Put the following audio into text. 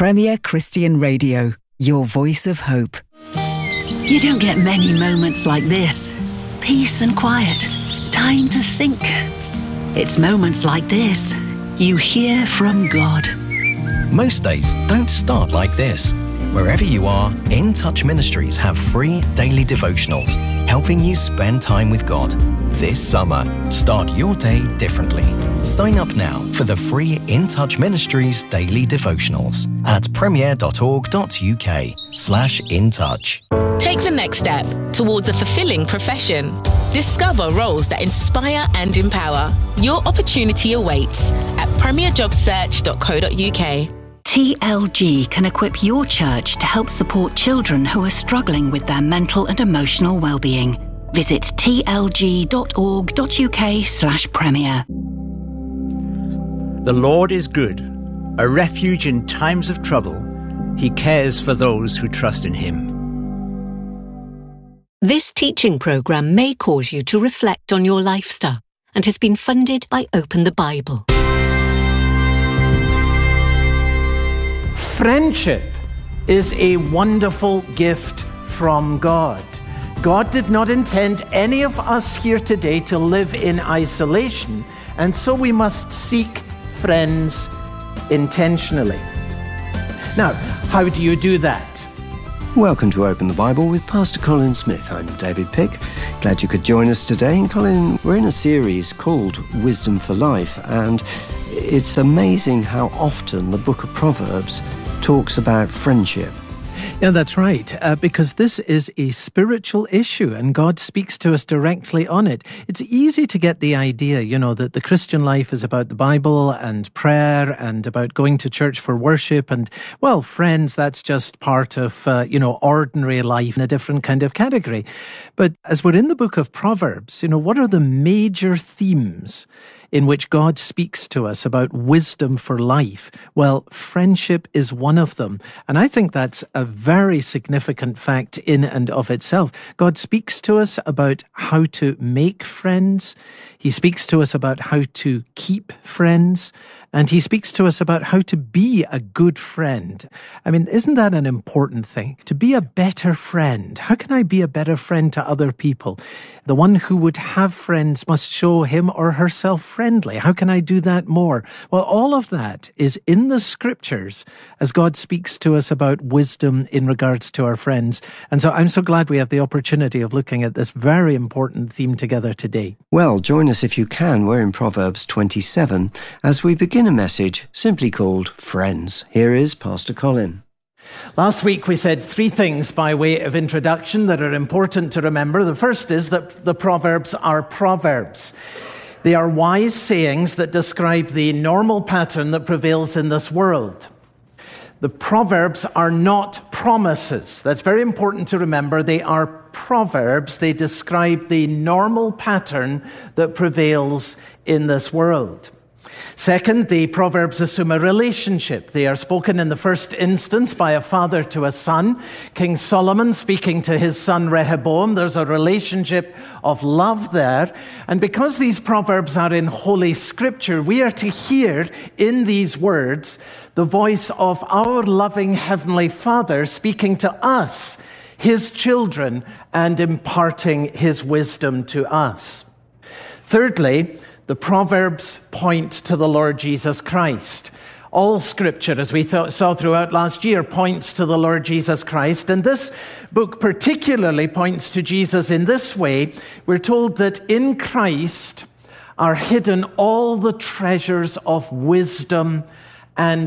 Premier Christian Radio, your voice of hope. You don't get many moments like this. Peace and quiet. Time to think. It's moments like this you hear from God. Most days don't start like this. Wherever you are, In Touch Ministries have free daily devotionals, helping you spend time with God. This summer, start your day differently. Sign up now for the free In Touch Ministries daily devotionals at premier.org.uk/intouch. Take the next step towards a fulfilling profession. Discover roles that inspire and empower. Your opportunity awaits at premierjobsearch.co.uk. TLG can equip your church to help support children who are struggling with their mental and emotional well-being. Visit tlg.org.uk/premier. The Lord is good, a refuge in times of trouble. He cares for those who trust in him. This teaching programme may cause you to reflect on your lifestyle and has been funded by Open the Bible. Friendship is a wonderful gift from God. God did not intend any of us here today to live in isolation, and so we must seek friends intentionally. Now, how do you do that? Welcome to Open the Bible with Pastor Colin Smith. I'm David Pick. Glad you could join us today. And Colin, we're in a series called Wisdom for Life, and it's amazing how often the book of Proverbs talks about friendship. Yeah, that's right, because this is a spiritual issue and God speaks to us directly on it. It's easy to get the idea, that the Christian life is about the Bible and prayer and about going to church for worship and, well, friends, that's just part of, ordinary life in a different kind of category. But as we're in the book of Proverbs, what are the major themes in which God speaks to us about wisdom for life? Well, friendship is one of them. And I think that's a very significant fact in and of itself. God speaks to us about how to make friends. He speaks to us about how to keep friends. And he speaks to us about how to be a good friend. I mean, isn't that an important thing? To be a better friend. How can I be a better friend to other people? The one who would have friends must show him or herself friendly. How can I do that more? Well, all of that is in the scriptures as God speaks to us about wisdom in regards to our friends. And so I'm so glad we have the opportunity of looking at this very important theme together today. Well, join us if you can. We're in Proverbs 27 as we begin a message simply called Friends. Here is Pastor Colin. Last week we said three things by way of introduction that are important to remember. The first is that the Proverbs are proverbs. They are wise sayings that describe the normal pattern that prevails in this world. The Proverbs are not promises. That's very important to remember. They are proverbs. They describe the normal pattern that prevails in this world. Second, the Proverbs assume a relationship. They are spoken in the first instance by a father to a son. King Solomon speaking to his son Rehoboam. There's a relationship of love there. And because these Proverbs are in Holy Scripture, we are to hear in these words the voice of our loving Heavenly Father speaking to us, his children, and imparting his wisdom to us. Thirdly, the Proverbs point to the Lord Jesus Christ. All Scripture, as we saw throughout last year, points to the Lord Jesus Christ. And this book particularly points to Jesus in this way. We're told that in Christ are hidden all the treasures of wisdom and